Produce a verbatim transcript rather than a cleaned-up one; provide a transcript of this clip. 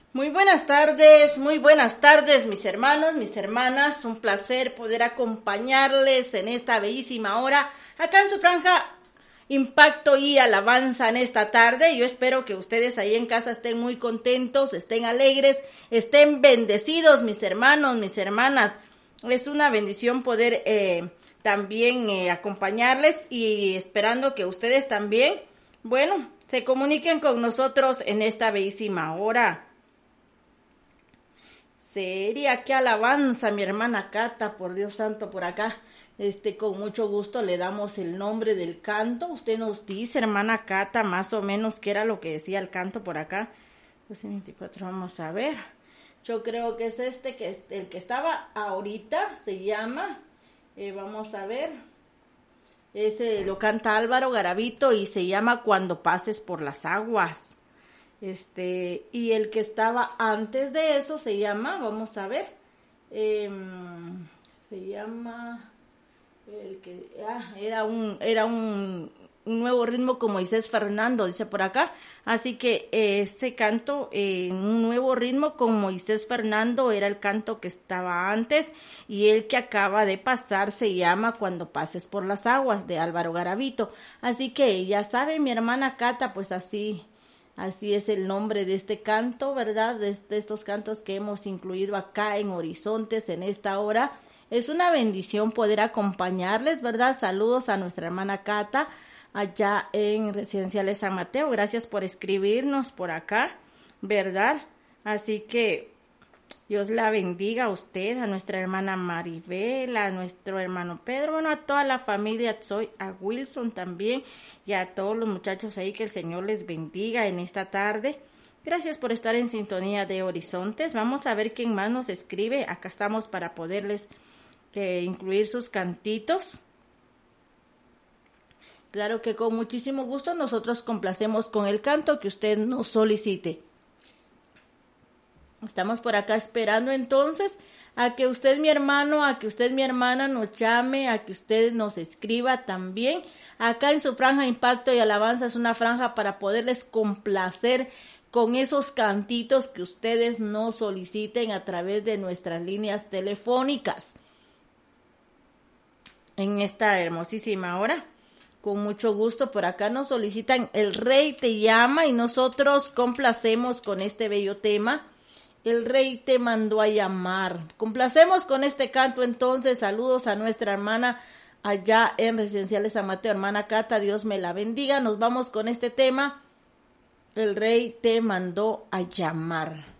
Muy buenas tardes, muy buenas tardes mis hermanos, mis hermanas, un placer poder acompañarles en esta bellísima hora, acá en su franja Impacto y Alabanza en esta tarde. Yo espero que ustedes ahí en casa estén muy contentos, estén alegres, estén bendecidos mis hermanos, mis hermanas. Es una bendición poder eh, también eh, acompañarles y esperando que ustedes también, bueno, se comuniquen con nosotros en esta bellísima hora. Sería qué alabanza, mi hermana Cata, por Dios santo, por acá. Este, con mucho gusto le damos el nombre del canto. Usted nos dice, hermana Cata, más o menos qué era lo que decía el canto por acá. doce veinticuatro, vamos a ver. Yo creo que es este, que es el que estaba ahorita, se llama, eh, vamos a ver. Ese lo canta Álvaro Garavito y se llama Cuando pases por las aguas. Este, y el que estaba antes de eso se llama, vamos a ver, eh, se llama, el que, ah, era un, era un, un nuevo ritmo con Moisés Fernando, dice por acá, así que eh, este canto, en eh, un nuevo ritmo con Moisés Fernando era el canto que estaba antes, y el que acaba de pasar se llama Cuando pases por las aguas, de Álvaro Garavito, así que ya sabe mi hermana Cata, pues así, Así es el nombre de este canto, ¿verdad? De, de estos cantos que hemos incluido acá en Horizontes en esta hora. Es una bendición poder acompañarles, ¿verdad? Saludos a nuestra hermana Cata allá en Residenciales San Mateo. Gracias por escribirnos por acá, ¿verdad? Así que Dios la bendiga a usted, a nuestra hermana Maribel, a nuestro hermano Pedro, bueno, a toda la familia Soy, a Wilson también y a todos los muchachos ahí, que el Señor les bendiga en esta tarde. Gracias por estar en sintonía de Horizontes. Vamos a ver quién más nos escribe. Acá estamos para poderles eh, incluir sus cantitos. Claro que con muchísimo gusto nosotros complacemos con el canto que usted nos solicite. Estamos por acá esperando entonces a que usted, mi hermano, a que usted, mi hermana, nos llame, a que usted nos escriba también. Acá en su franja Impacto y Alabanza es una franja para poderles complacer con esos cantitos que ustedes nos soliciten a través de nuestras líneas telefónicas. En esta hermosísima hora, con mucho gusto, por acá nos solicitan El Rey te llama y nosotros complacemos con este bello tema. El Rey te mandó a llamar. Complacemos con este canto entonces. Saludos a nuestra hermana allá en Residenciales San Mateo, hermana Cata, Dios me la bendiga. Nos vamos con este tema. El Rey te mandó a llamar.